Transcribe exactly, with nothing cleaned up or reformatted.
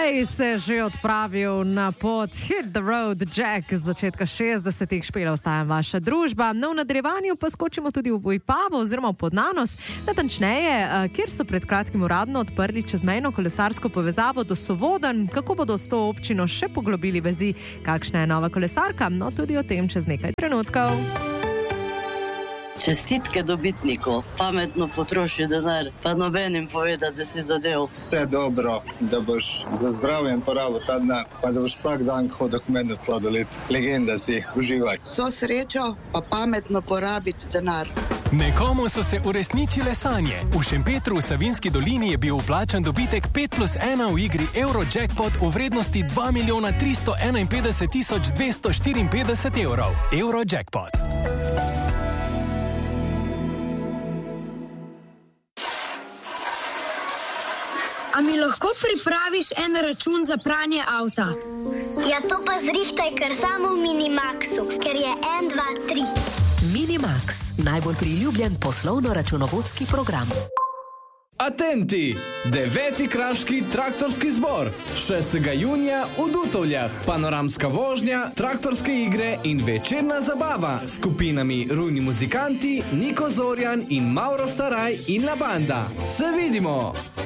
Prej se je že odpravil na pot Hit the Road Jack z začetka šestdesetih, Špela ostaja vaša družba. No, v nadaljevanju pa skočimo tudi v Vojpavo oziroma v Podnanos, natančneje, kjer so pred kratkim uradno odprli čezmejno kolesarsko povezavo do Sovodenj. Kako bodo s to občino še poglobili vezi, kakšna je nova kolesarka? No, tudi o tem čez nekaj trenutkov. Čestitke dobitniku, pametno potroši denar, pa nobenim poveda, da si zadev. Vse dobro, da boš za zdravjem porabil ta denar, pa da boš vsak dan hodil k meni sladoled. Legenda si, uživaj. So srečo, pa pametno porabiti denar. Nekomu so se uresničile sanje. V Šempetru v Savinjski dolini je bil vplačan dobitek pet plus ena v igri Eurojackpot v vrednosti dva milijona tristo enainpetdeset tisoč dvesto štiriinpetdeset evrov. Eurojackpot. A mi lahko pripraviš en račun za pranje avta? Ja, to pa zrihtaj kar samo v Minimaxu, ker je en, dva, tri. Minimax, najbolj priljubljen poslovno-računovodski program. Atenti! Deveti kraški traktorski zbor. šestega junija v Dutovljah. Panoramska vožnja, traktorske igre in večerna zabava s skupinami Rujni muzikanti, Niko Zorjan in Mauro Staraj in La Banda. Se vidimo!